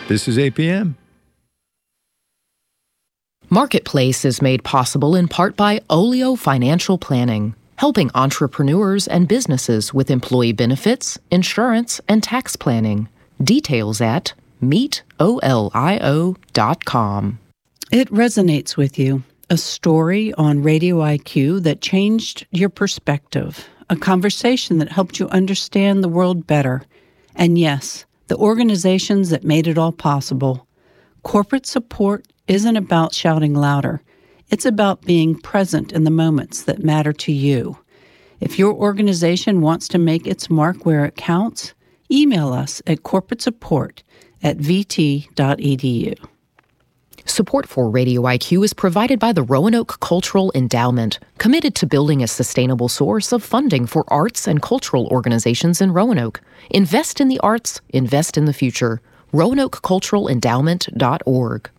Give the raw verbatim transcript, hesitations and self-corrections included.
This is A P M. Marketplace is made possible in part by Olio Financial Planning, helping entrepreneurs and businesses with employee benefits, insurance, and tax planning. Details at meet olio dot com. It resonates with you. A story on Radio I Q that changed your perspective. A conversation that helped you understand the world better. And yes, the organizations that made it all possible. Corporate support isn't about shouting louder. It's about being present in the moments that matter to you. If your organization wants to make its mark where it counts, email us at corporate support at v t dot e d u. Support for Radio I Q is provided by the Roanoke Cultural Endowment, committed to building a sustainable source of funding for arts and cultural organizations in Roanoke. Invest in the arts, invest in the future. roanoke cultural endowment dot org.